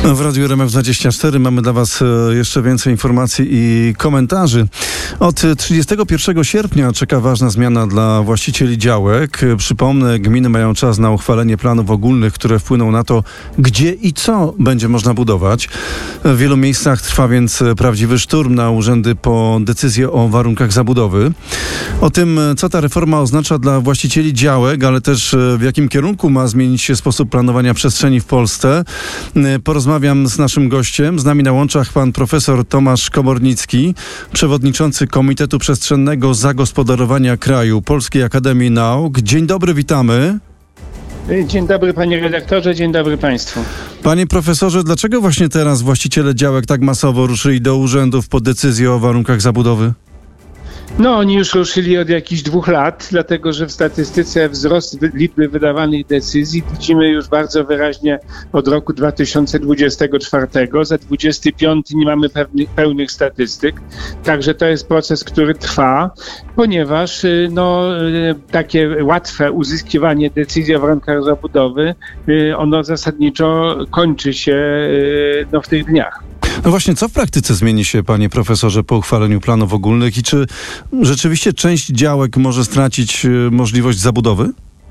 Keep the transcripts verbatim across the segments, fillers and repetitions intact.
W Radiu R M F dwadzieścia cztery mamy dla Was jeszcze więcej informacji i komentarzy. Od trzydziestego pierwszego sierpnia czeka ważna zmiana dla właścicieli działek. Przypomnę, gminy mają czas na uchwalenie planów ogólnych, które wpłyną na to, gdzie i co będzie można budować. W wielu miejscach trwa więc prawdziwy szturm na urzędy po decyzję o warunkach zabudowy. O tym, co ta reforma oznacza dla właścicieli działek, ale też w jakim kierunku ma zmienić się sposób planowania przestrzeni w Polsce, porozmawiam z naszym gościem. Z nami na łączach pan profesor Tomasz Komornicki, przewodniczący Komitetu Przestrzennego Zagospodarowania Kraju Polskiej Akademii Nauk. Dzień dobry, witamy. Dzień dobry panie redaktorze, dzień dobry państwu. Panie profesorze, dlaczego właśnie teraz właściciele działek tak masowo ruszyli do urzędów po decyzję o warunkach zabudowy? No, oni już ruszyli od jakichś dwóch lat, dlatego że w statystyce wzrost liczby wydawanych decyzji widzimy już bardzo wyraźnie od roku dwa tysiące dwudziestego czwartego. Za dwudziesty piąty nie mamy pewnych, pełnych statystyk, także to jest proces, który trwa, ponieważ no, takie łatwe uzyskiwanie decyzji o warunkach zabudowy, ono zasadniczo kończy się no, w tych dniach. No właśnie, co w praktyce zmieni się, panie profesorze, po uchwaleniu planów ogólnych i czy rzeczywiście część działek może stracić możliwość zabudowy?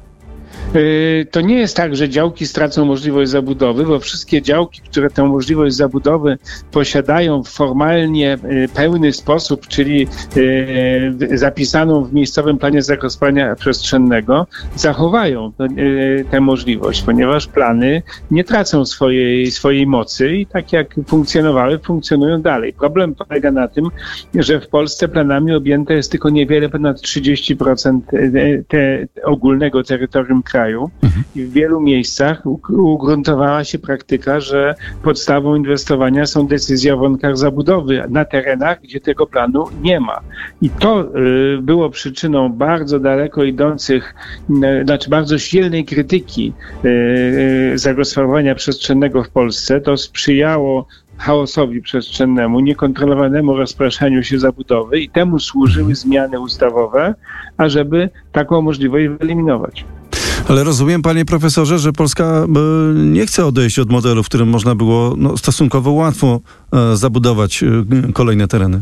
To nie jest tak, że działki stracą możliwość zabudowy, bo wszystkie działki, które tę możliwość zabudowy posiadają w formalnie pełny sposób, czyli zapisaną w miejscowym planie zagospodarowania przestrzennego, zachowają tę możliwość, ponieważ plany nie tracą swojej, swojej mocy i tak jak funkcjonowały, funkcjonują dalej. Problem polega na tym, że w Polsce planami objęte jest tylko niewiele ponad trzydzieści procent te ogólnego terytorium kraju. Mhm. I w wielu miejscach ugruntowała się praktyka, że podstawą inwestowania są decyzje o warunkach zabudowy na terenach, gdzie tego planu nie ma. I to y, było przyczyną bardzo daleko idących, y, znaczy bardzo silnej krytyki y, y, zagospodarowania przestrzennego w Polsce. To sprzyjało chaosowi przestrzennemu, niekontrolowanemu rozpraszaniu się zabudowy i temu służyły zmiany ustawowe, ażeby taką możliwość wyeliminować. Ale rozumiem, panie profesorze, że Polska nie chce odejść od modelu, w którym można było no, stosunkowo łatwo e, zabudować e, kolejne tereny.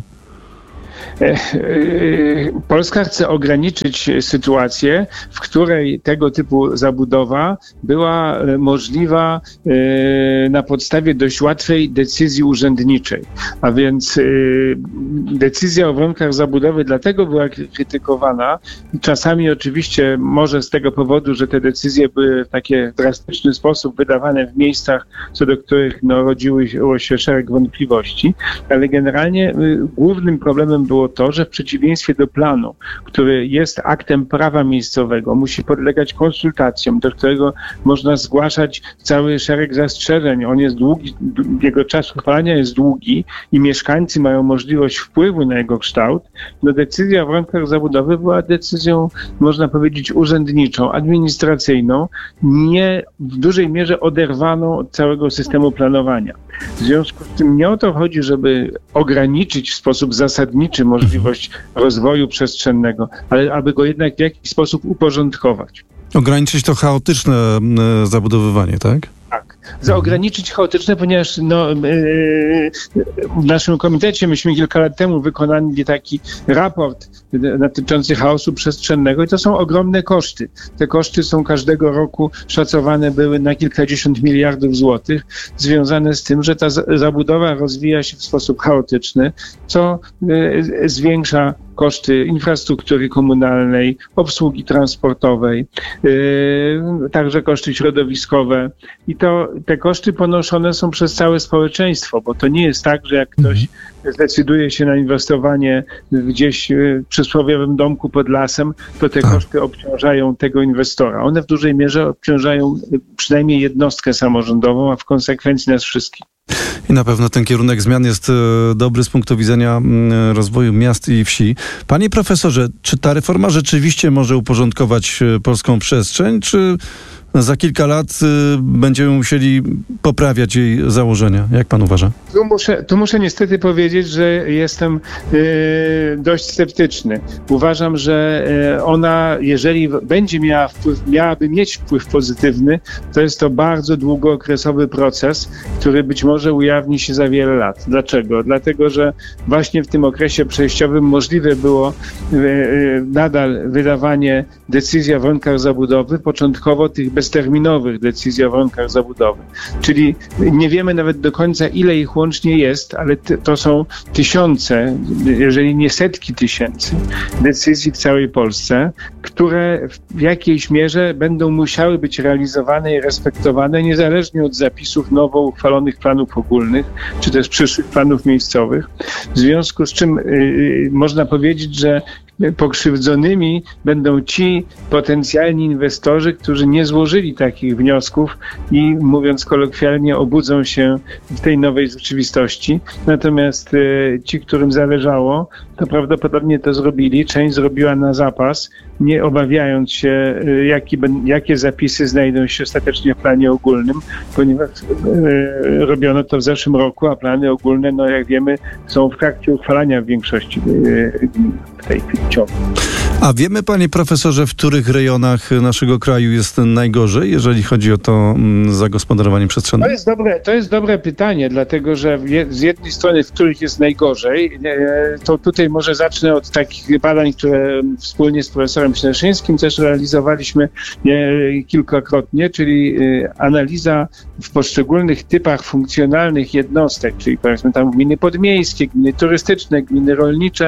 Polska chce ograniczyć sytuację, w której tego typu zabudowa była możliwa na podstawie dość łatwej decyzji urzędniczej. A więc decyzja o warunkach zabudowy dlatego była krytykowana. Czasami oczywiście może z tego powodu, że te decyzje były w taki drastyczny sposób wydawane w miejscach, co do których no, rodziło się szereg wątpliwości, ale generalnie głównym problemem było to, że w przeciwieństwie do planu, który jest aktem prawa miejscowego, musi podlegać konsultacjom, do którego można zgłaszać cały szereg zastrzeżeń. On jest długi, jego czas uchwalania jest długi i mieszkańcy mają możliwość wpływu na jego kształt. No decyzja o warunkach zabudowy była decyzją, można powiedzieć, urzędniczą, administracyjną, nie w dużej mierze oderwaną od całego systemu planowania. W związku z tym nie o to chodzi, żeby ograniczyć w sposób zasadniczy możliwość rozwoju przestrzennego, ale aby go jednak w jakiś sposób uporządkować. Ograniczyć to chaotyczne e, zabudowywanie, tak? Tak. Zaograniczyć chaotyczne, ponieważ no, yy, w naszym komitecie myśmy kilka lat temu wykonali taki raport dotyczący chaosu przestrzennego i to są ogromne koszty. Te koszty są każdego roku szacowane były na kilkadziesiąt miliardów złotych, związane z tym, że ta zabudowa rozwija się w sposób chaotyczny, co yy, zwiększa koszty infrastruktury komunalnej, obsługi transportowej, yy, także koszty środowiskowe. I to te koszty ponoszone są przez całe społeczeństwo, bo to nie jest tak, że jak ktoś zdecyduje się na inwestowanie gdzieś w przysłowiowym domku pod lasem, to te koszty obciążają tego inwestora. One w dużej mierze obciążają przynajmniej jednostkę samorządową, a w konsekwencji nas wszystkich. I na pewno ten kierunek zmian jest dobry z punktu widzenia rozwoju miast i wsi. Panie profesorze, czy ta reforma rzeczywiście może uporządkować polską przestrzeń, czy za kilka lat y, będziemy musieli poprawiać jej założenia. Jak pan uważa? Tu muszę, tu muszę niestety powiedzieć, że jestem y, dość sceptyczny. Uważam, że y, ona, jeżeli będzie miała wpływ, miałaby mieć wpływ pozytywny, to jest to bardzo długookresowy proces, który być może ujawni się za wiele lat. Dlaczego? Dlatego, że właśnie w tym okresie przejściowym możliwe było y, y, nadal wydawanie decyzji o warunkach zabudowy, początkowo tych bezterminowych decyzji o warunkach zabudowy. Czyli nie wiemy nawet do końca, ile ich łącznie jest, ale ty, to są tysiące, jeżeli nie setki tysięcy decyzji w całej Polsce, które w jakiejś mierze będą musiały być realizowane i respektowane niezależnie od zapisów nowo uchwalonych planów ogólnych, czy też przyszłych planów miejscowych. W związku z czym yy, można powiedzieć, że pokrzywdzonymi będą ci potencjalni inwestorzy, którzy nie złożyli takich wniosków i, mówiąc kolokwialnie, obudzą się w tej nowej rzeczywistości. Natomiast e, ci, którym zależało, to prawdopodobnie to zrobili. Część zrobiła na zapas, nie obawiając się, e, jaki, jakie zapisy znajdą się ostatecznie w planie ogólnym, ponieważ e, robiono to w zeszłym roku, a plany ogólne, no jak wiemy, są w trakcie uchwalania w większości e, w tej chwili. A wiemy, panie profesorze, w których rejonach naszego kraju jest najgorzej, jeżeli chodzi o to zagospodarowanie przestrzenne? To jest dobre, to jest dobre pytanie, dlatego że z jednej strony, w których jest najgorzej, to tutaj może zacznę od takich badań, które wspólnie z profesorem Śleszyńskim też realizowaliśmy kilkakrotnie, czyli analiza w poszczególnych typach funkcjonalnych jednostek, czyli powiedzmy tam gminy podmiejskie, gminy turystyczne, gminy rolnicze,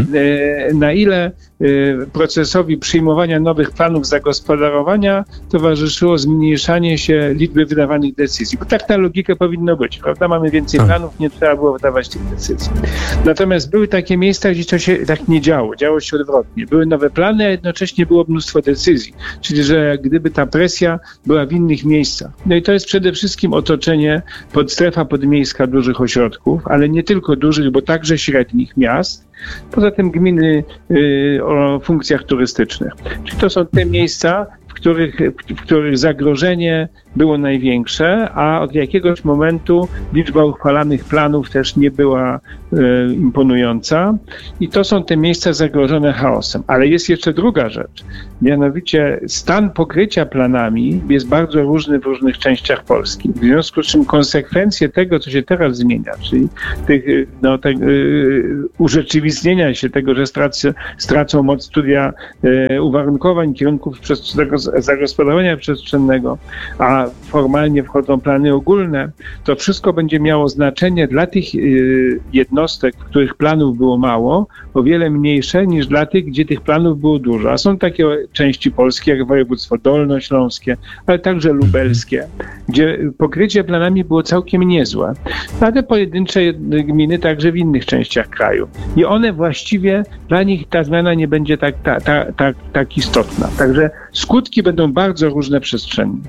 mhm. na ile procesowi przyjmowania nowych planów zagospodarowania towarzyszyło zmniejszanie się liczby wydawanych decyzji. Bo tak na logikę powinno być, prawda? Mamy więcej planów, nie trzeba było wydawać tych decyzji. Natomiast były takie miejsca, gdzie to się tak nie działo. Działo się odwrotnie. Były nowe plany, a jednocześnie było mnóstwo decyzji. Czyli, że gdyby ta presja była w innych miejscach. No i to jest przede wszystkim otoczenie podstrefa podmiejska dużych ośrodków, ale nie tylko dużych, bo także średnich miast. Poza tym gminy y, o funkcjach turystycznych. Czyli to są te miejsca, w których, w których zagrożenie było największe, a od jakiegoś momentu liczba uchwalanych planów też nie była e, imponująca. I to są te miejsca zagrożone chaosem. Ale jest jeszcze druga rzecz. Mianowicie stan pokrycia planami jest bardzo różny w różnych częściach Polski. W związku z czym konsekwencje tego, co się teraz zmienia, czyli tych, no, te, y, urzeczywistnienia się tego, że straci, stracą moc studia y, uwarunkowań, kierunków przez, tego zagospodarowania przestrzennego, a formalnie wchodzą plany ogólne, to wszystko będzie miało znaczenie dla tych y, jednostek, w których planów było mało, o wiele mniejsze niż dla tych, gdzie tych planów było dużo. A są takie części Polski, jak województwo dolnośląskie, ale także lubelskie, gdzie pokrycie planami było całkiem niezłe. Ale pojedyncze gminy także w innych częściach kraju. I one właściwie, dla nich ta zmiana nie będzie tak, tak, tak, tak, tak istotna. Także skutki będą bardzo różne przestrzennie.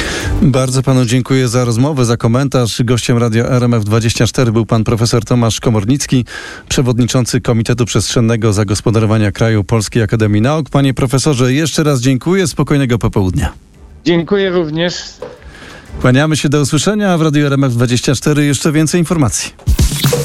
Bardzo panu dziękuję za rozmowę, za komentarz. Gościem Radia R M F dwadzieścia cztery był pan profesor Tomasz Komornicki, przewodniczący Komitetu Przestrzennego Zagospodarowania Kraju Polskiej Akademii Nauk. Panie profesorze, jeszcze raz dziękuję. Spokojnego popołudnia. Dziękuję również. Kłaniamy się, do usłyszenia. W Radiu R M F dwadzieścia cztery jeszcze więcej informacji.